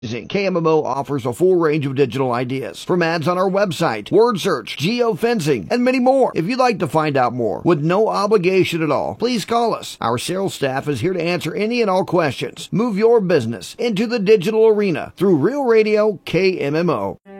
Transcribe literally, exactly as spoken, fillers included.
K M M O offers a full range of digital ideas, from ads on our website, word search, geofencing, and many more. If you'd like to find out more with no obligation at all, please call us. Our sales staff is here to answer any and all questions. Move your business into the digital arena through Real Radio K M M O.